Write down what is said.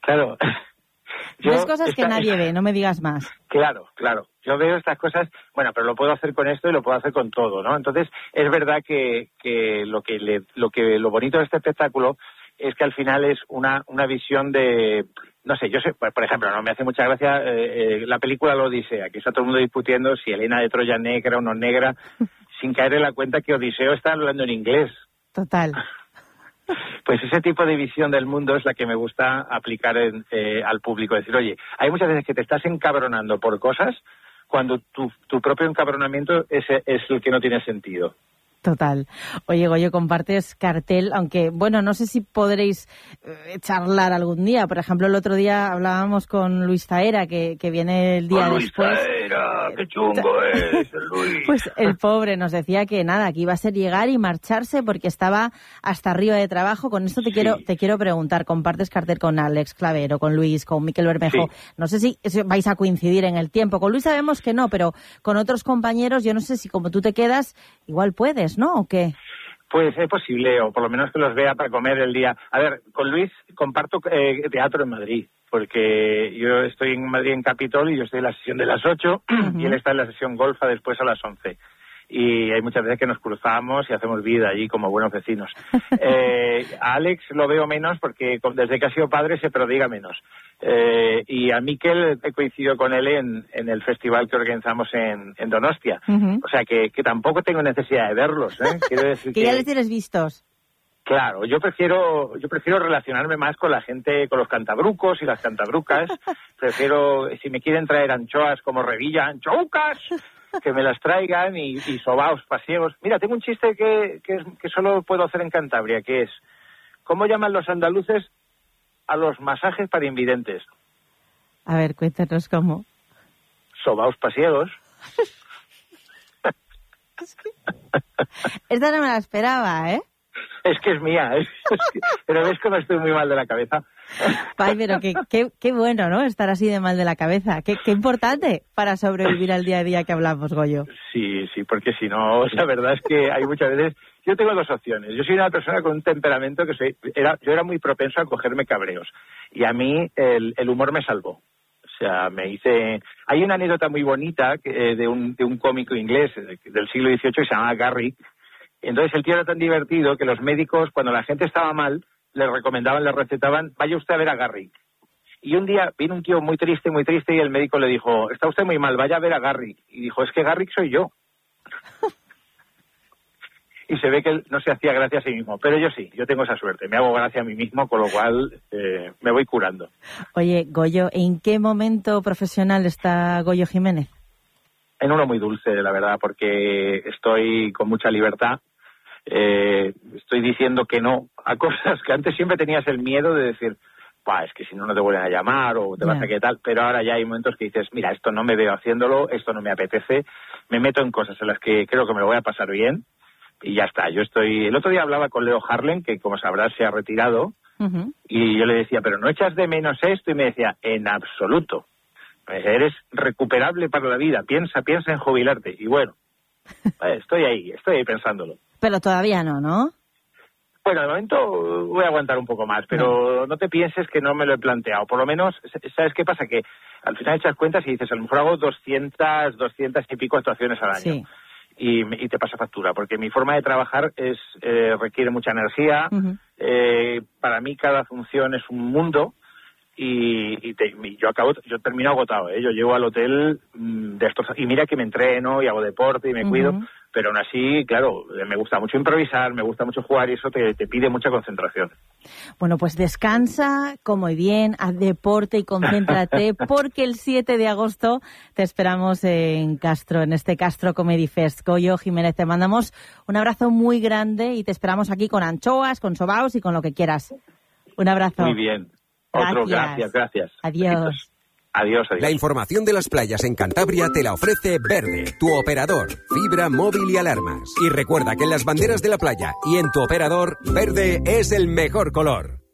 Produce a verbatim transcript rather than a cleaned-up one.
Claro. Yo, Ves cosas esta, que nadie ve, no me digas más. Claro, claro. Yo veo estas cosas, bueno, pero lo puedo hacer con esto y lo puedo hacer con todo, ¿no? Entonces, es verdad que, que lo que le, lo que lo bonito de este espectáculo es que al final es una, una visión de, no sé, yo sé, por ejemplo, no me hace mucha gracia eh, eh, la película La Odisea, que está todo el mundo discutiendo si Helena de Troya es negra o no negra, sin caer en la cuenta que Odiseo está hablando en inglés. Total. Pues ese tipo de visión del mundo es la que me gusta aplicar en, eh, al público. Decir, oye, hay muchas veces que te estás encabronando por cosas cuando tu, tu propio encabronamiento es, es el que no tiene sentido. Total. Oye, Goyo, compartes cartel, aunque, bueno, no sé si podréis eh, charlar algún día. Por ejemplo, el otro día hablábamos con Luis Zaera, que, que viene el día ¡Oh, después. Luis Zaera! ¡Qué chungo es el Luis! Pues el pobre nos decía que nada, que iba a ser llegar y marcharse porque estaba hasta arriba de trabajo. Con esto te, sí. quiero te quiero preguntar, compartes cartel con Alex Clavero, con Luis, con Miquel Bermejo. Sí. No sé si vais a coincidir en el tiempo. Con Luis sabemos que no, pero con otros compañeros yo no sé si como tú te quedas, igual puedes, ¿no? ¿O qué? Pues es posible, o por lo menos que los vea para comer el día. A ver, con Luis comparto eh, teatro en Madrid, porque yo estoy en Madrid en Capitol y yo estoy en la sesión de las ocho uh-huh. y él está en la sesión golfa después a las once. Y hay muchas veces que nos cruzamos y hacemos vida allí como buenos vecinos. Eh, a Alex lo veo menos porque desde que ha sido padre se prodiga menos. Eh, y a Miquel he coincidido con él en, en el festival que organizamos en, en Donostia. Uh-huh. O sea que, que tampoco tengo necesidad de verlos, ¿eh? Quiero decir que, que ya les tienes vistos. Claro, yo prefiero yo prefiero relacionarme más con la gente, con los cantabrucos y las cantabrucas. Prefiero, si me quieren traer anchoas como Revilla, anchoucas, que me las traigan y, y sobaos pasiegos. Mira, tengo un chiste que, que, que solo puedo hacer en Cantabria, que es, ¿cómo llaman los andaluces a los masajes para invidentes? A ver, cuéntanos cómo. Sobaos pasiegos. Esta no me la esperaba, ¿eh? Es que es mía, es, es que, pero ves que no estoy muy mal de la cabeza. Ay, pero qué, qué, qué bueno, ¿no? Estar así de mal de la cabeza. Qué, qué importante para sobrevivir al día a día que hablamos, Goyo. Sí, sí, porque si no, la verdad es que hay muchas veces... Yo tengo dos opciones. Yo soy una persona con un temperamento que soy... Era, yo era muy propenso a cogerme cabreos. Y a mí el, el humor me salvó. O sea, me hice... Hay una anécdota muy bonita que, de, un, de un cómico inglés del siglo dieciocho que se llamaba Garrick. Entonces el tío era tan divertido que los médicos, cuando la gente estaba mal, le recomendaban, le recetaban, vaya usted a ver a Garrick. Y un día vino un tío muy triste, muy triste, y el médico le dijo, está usted muy mal, vaya a ver a Garrick. Y dijo, es que Garrick soy yo. Y se ve que él no se hacía gracia a sí mismo, pero yo sí, yo tengo esa suerte, me hago gracia a mí mismo, con lo cual eh, me voy curando. Oye, Goyo, ¿en qué momento profesional está Goyo Jiménez? En uno muy dulce, la verdad, porque estoy con mucha libertad. Eh, estoy diciendo que no a cosas que antes siempre tenías el miedo de decir, bah, es que si no, no te vuelven a llamar o te yeah. vas a qué tal, pero ahora ya hay momentos que dices, mira, esto no me veo haciéndolo, esto no me apetece, me meto en cosas en las que creo que me lo voy a pasar bien y ya está. Yo estoy... El otro día hablaba con Leo Harlem, que como sabrás se ha retirado, uh-huh. y yo le decía, pero ¿no echas de menos esto? Y me decía, en absoluto. Eres recuperable para la vida, piensa, piensa en jubilarte. Y bueno, estoy ahí, estoy ahí pensándolo. Pero todavía no, ¿no? Bueno, de momento voy a aguantar un poco más, pero no. no te pienses que no me lo he planteado. Por lo menos, ¿sabes qué pasa? Que al final echas cuentas y dices, a lo mejor hago doscientas, doscientas y pico actuaciones al año. Sí. Y, y te pasa factura, porque mi forma de trabajar es eh, requiere mucha energía. Uh-huh. Eh, para mí cada función es un mundo. Y, y, te, y yo acabo, yo termino agotado, ¿eh? Yo llego al hotel mmm, destrozado, y mira que me entreno y hago deporte y me uh-huh. cuido, pero aún así, claro, me gusta mucho improvisar, me gusta mucho jugar y eso te, te pide mucha concentración. Bueno, pues descansa, come bien, haz deporte y concéntrate, porque el siete de agosto te esperamos en Castro, en este Castro Comedy Fest. Goyo Jiménez, te mandamos un abrazo muy grande y te esperamos aquí con anchoas, con sobaos y con lo que quieras. Un abrazo. Muy bien. Otro, gracias, gracias. Adiós. Adiós, adiós. La información de las playas en Cantabria te la ofrece Verde, tu operador, fibra móvil y alarmas. Y recuerda que en las banderas de la playa y en tu operador, verde es el mejor color.